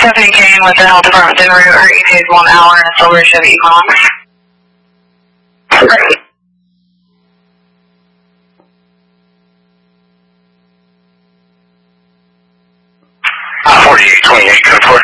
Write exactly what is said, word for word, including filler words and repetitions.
Stephanie Kane with the Health Department en route. Her E T A is one hour and a silver Chevy Equinox. Great. forty-eight twenty-eight, code four.